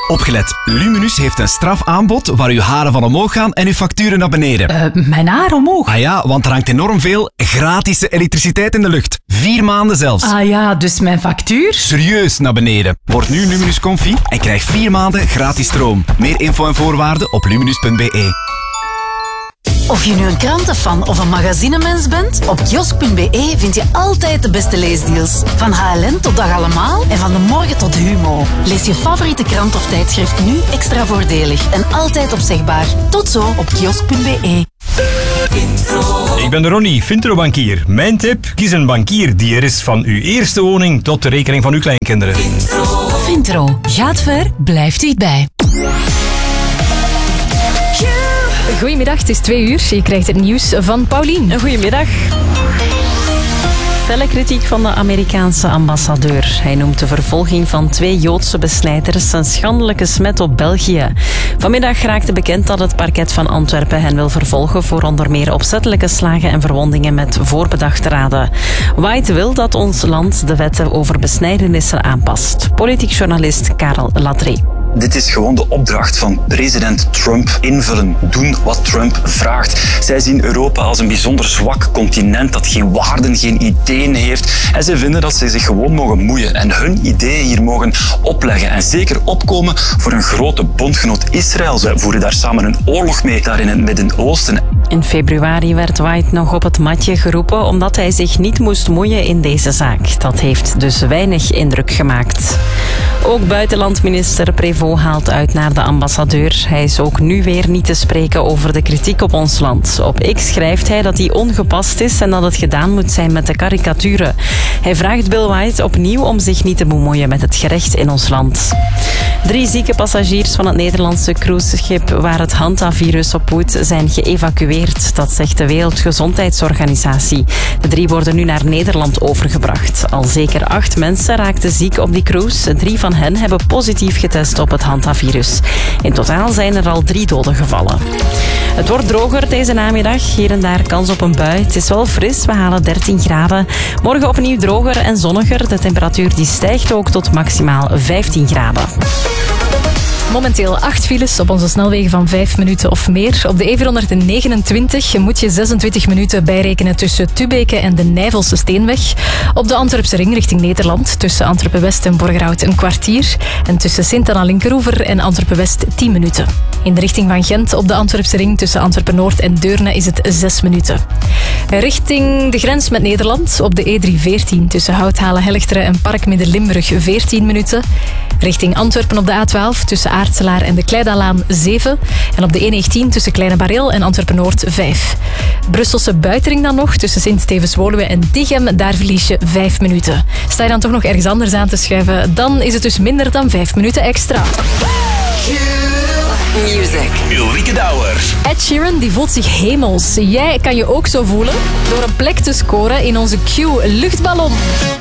Opgelet, Luminus heeft een strafaanbod waar uw haren van omhoog gaan en uw facturen naar beneden. Mijn haar omhoog? Ah ja, want er hangt enorm veel gratis elektriciteit in de lucht. 4 maanden zelfs. Ah ja, dus mijn factuur? Serieus naar beneden. Word nu Luminus Comfy en krijg 4 maanden gratis stroom. Meer info en voorwaarden op luminus.be. Of je nu een krantenfan of een magazinemens bent, op kiosk.be vind je altijd de beste leesdeals. Van HLN tot Dag Allemaal en van de morgen tot Humo. Lees je favoriete krant of tijdschrift nu extra voordelig en altijd opzegbaar. Tot zo op kiosk.be. Ik ben Ronnie, Fintro-bankier. Mijn tip, kies een bankier die er is van uw eerste woning tot de rekening van uw kleinkinderen. Fintro. Gaat ver, blijft dichtbij. Goedemiddag, het is 2:00. Je krijgt het nieuws van Paulien. Goedemiddag. Felle kritiek van de Amerikaanse ambassadeur. Hij noemt de vervolging van 2 Joodse besnijders een schandelijke smet op België. Vanmiddag raakte bekend dat het parket van Antwerpen hen wil vervolgen voor onder meer opzettelijke slagen en verwondingen met voorbedachte raden. White wil dat ons land de wetten over besnijdenissen aanpast. Politiek journalist Karel Ladré. Dit is gewoon de opdracht van president Trump. Invullen, doen wat Trump vraagt. Zij zien Europa als een bijzonder zwak continent dat geen waarden, geen ideeën heeft. En zij vinden dat zij zich gewoon mogen moeien en hun ideeën hier mogen opleggen. En zeker opkomen voor een grote bondgenoot Israël. Zij voeren daar samen een oorlog mee, daar in het Midden-Oosten. In februari werd White nog op het matje geroepen omdat hij zich niet moest moeien in deze zaak. Dat heeft dus weinig indruk gemaakt. Ook buitenlandminister Prévost haalt uit naar de ambassadeur. Hij is ook nu weer niet te spreken over de kritiek op ons land. Op X schrijft hij dat die ongepast is en dat het gedaan moet zijn met de karikaturen. Hij vraagt Bill White opnieuw om zich niet te bemoeien met het gerecht in ons land. 3 zieke passagiers van het Nederlandse cruiseschip waar het hantavirus op woedt zijn geëvacueerd. Dat zegt de Wereldgezondheidsorganisatie. De 3 worden nu naar Nederland overgebracht. Al zeker 8 mensen raakten ziek op die cruise. 3 van hen hebben positief getest op het hantavirus. In totaal zijn er al 3 doden gevallen. Het wordt droger deze namiddag. Hier en daar kans op een bui. Het is wel fris. We halen 13 graden. Morgen opnieuw droger en zonniger. De temperatuur die stijgt ook tot maximaal 15 graden. Momenteel 8 files op onze snelwegen van 5 minuten of meer. Op de E429 moet je 26 minuten bijrekenen tussen Tubeke en de Nijvelse Steenweg. Op de Antwerpse ring richting Nederland tussen Antwerpen-West en Borgerhout een kwartier. En tussen Sint-Anna-Linkeroever en Antwerpen-West 10 minuten. In de richting van Gent op de Antwerpse ring tussen Antwerpen-Noord en Deurne is het 6 minuten. Richting de grens met Nederland op de E314 tussen Houthalen-Helchteren en Park Midden-Limburg 14 minuten. Richting Antwerpen op de A12 tussen Aartselaar en de Kleidalaan 7. En op de E19 tussen Kleine Bareel en Antwerpen-Noord 5. Brusselse buitenring dan nog tussen Sint-Stevens-Woluwe en Diegem. Daar verlies je 5 minuten. Sta je dan toch nog ergens anders aan te schuiven, dan is het dus minder dan 5 minuten extra. Music. Ulrike Douwers. Ed Sheeran die voelt zich hemels. Jij kan je ook zo voelen door een plek te scoren in onze Q-luchtballon.